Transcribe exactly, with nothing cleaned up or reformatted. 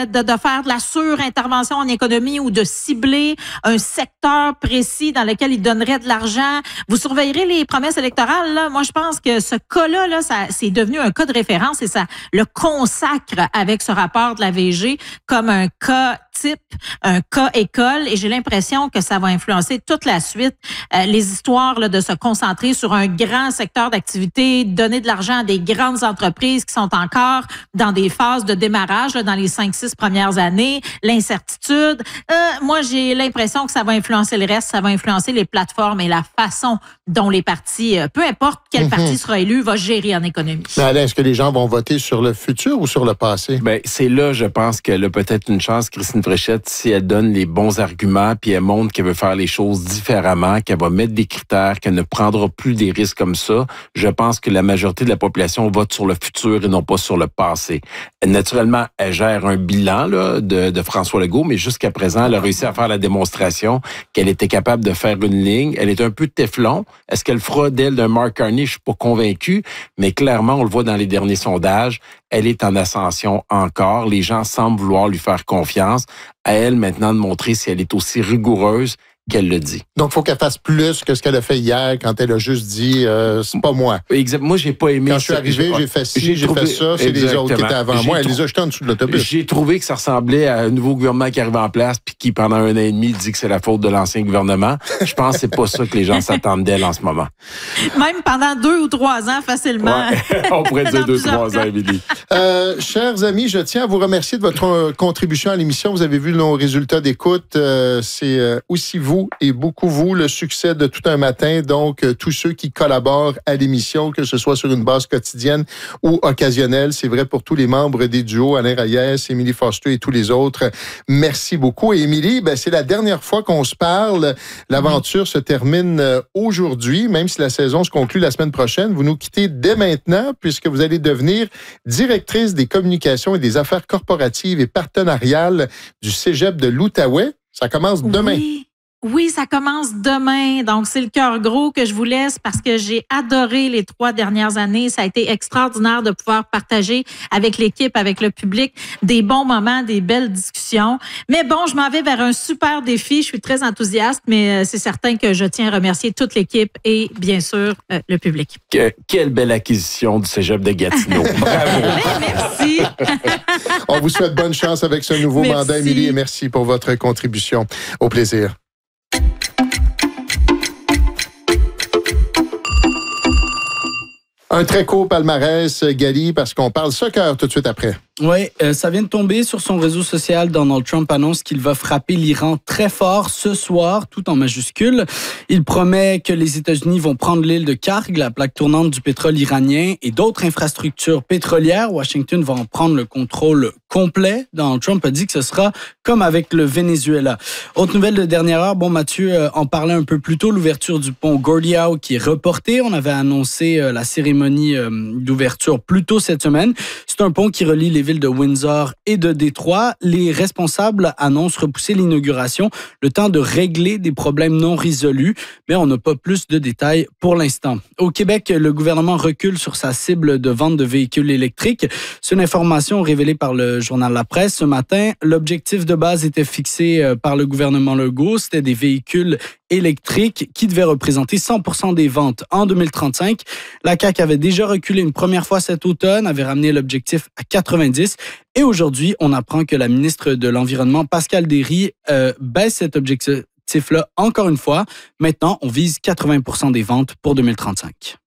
de, de, de faire de la surintervention en économie ou de cibler un secteur précis dans lequel il donnerait de l'argent. Vous surveillerez les promesses électorales. Là. Moi, je pense que ce cas-là, là, ça, c'est devenu un cas de référence et ça le consacre avec ce rapport de la V G comme un cas type, un cas école. Et j'ai l'impression que ça va influencer toute la suite. Euh, les histoires là, de se concentrer sur un grand secteur d'activité, donner de l'argent à des grandes entreprises qui sont encore dans des phases de démarrage là, dans les cinq, six premières années, l'incertitude. Euh, moi, j'ai l'impression que ça va influencer le reste, ça va influencer les plateformes et la façon dont les partis, euh, peu importe quel mm-hmm. parti sera élu, va gérer en économie. Mais Alain, est-ce que les gens vont voter sur le futur ou sur le passé? Ben, c'est là, je pense qu'elle a peut-être une chance, Christine Fréchette, si elle donne les bons arguments, puis elle montre qu'elle veut faire les choses différemment, qu'elle va mettre des critères, qu'elle ne prendra plus des risques comme ça. Je pense que la majorité de la population vote sur le futur et non pas sur le passé. Naturellement, elle gère un bilan là, de, de François Legault, mais jusqu'à présent, elle a réussi à faire la démonstration qu'elle était capable de faire une ligne. Elle est un peu téflon. Est-ce qu'elle fera d'elle d'un Mark Carney? Je suis pas convaincu, mais clairement, on le voit dans les derniers sondages, elle est en ascension encore. Les gens semblent vouloir lui faire confiance. À elle maintenant de montrer si elle est aussi rigoureuse qu'elle le dit. Donc, il faut qu'elle fasse plus que ce qu'elle a fait hier quand elle a juste dit euh, « c'est pas moi ». Exact. Moi, j'ai pas aimé... Quand je suis arrivé, j'ai, j'ai fait ci, j'ai, j'ai trouvé, fait ça, c'est les autres qui étaient avant j'ai moi. Elle trou... les a jetés en dessous de l'autobus. J'ai trouvé que ça ressemblait à un nouveau gouvernement qui arrive en place puis qui, pendant un an et demi, dit que c'est la faute de l'ancien gouvernement. Je pense que c'est pas ça que les gens s'attendent d'elle en ce moment. Même pendant deux ou trois ans, facilement. Ouais. On pourrait dire deux ou trois ans, Émilie. Euh, chers amis, je tiens à vous remercier de votre contribution à l'émission. Vous avez vu nos résultats d'écoute. Euh, c'est euh, aussi vous et beaucoup vous, le succès de tout un matin. Donc, euh, tous ceux qui collaborent à l'émission, que ce soit sur une base quotidienne ou occasionnelle, c'est vrai pour tous les membres des duos, Alain Reyes, Émilie Foster et tous les autres. Merci beaucoup. Et Émilie, ben, c'est la dernière fois qu'on se parle. L'aventure oui. se termine aujourd'hui, même si la saison se conclut la semaine prochaine. Vous nous quittez dès maintenant, puisque vous allez devenir directrice des communications et des affaires corporatives et partenariales du Cégep de l'Outaouais. Ça commence demain. Oui. Oui, ça commence demain. Donc, c'est le cœur gros que je vous laisse parce que j'ai adoré les trois dernières années. Ça a été extraordinaire de pouvoir partager avec l'équipe, avec le public, des bons moments, des belles discussions. Mais bon, je m'en vais vers un super défi. Je suis très enthousiaste, mais c'est certain que je tiens à remercier toute l'équipe et, bien sûr, euh, le public. Que, quelle belle acquisition du Cégep de Gatineau. Bravo. Merci. On vous souhaite bonne chance avec ce nouveau merci. mandat, Émilie, et merci pour votre contribution. Au plaisir. Un très court palmarès, Gali, parce qu'on parle soccer tout de suite après. Oui, euh, ça vient de tomber sur son réseau social. Donald Trump annonce qu'il va frapper l'Iran très fort ce soir, tout en majuscules. Il promet que les États-Unis vont prendre l'île de Karg, la plaque tournante du pétrole iranien, et d'autres infrastructures pétrolières. Washington va en prendre le contrôle complet. Donald Trump a dit que ce sera comme avec le Venezuela. Autre nouvelle de dernière heure, bon, Mathieu euh, en parlait un peu plus tôt, l'ouverture du pont Gordie Howe qui est reportée. On avait annoncé euh, la cérémonie euh, d'ouverture plus tôt cette semaine. C'est un pont qui relie les villes de Windsor et de Détroit. Les responsables annoncent repousser l'inauguration, le temps de régler des problèmes non résolus, mais on n'a pas plus de détails pour l'instant. Au Québec, le gouvernement recule sur sa cible de vente de véhicules électriques. C'est une information révélée par le journal La Presse ce matin. L'objectif de base était fixé par le gouvernement Legault, c'était des véhicules électrique qui devait représenter cent pour cent des ventes en deux mille trente-cinq. La C A Q avait déjà reculé une première fois cet automne, avait ramené l'objectif à quatre-vingt-dix. Et aujourd'hui, on apprend que la ministre de l'Environnement, Pascale Derry, euh, baisse cet objectif-là encore une fois. Maintenant, on vise quatre-vingts pour cent des ventes pour deux mille trente-cinq.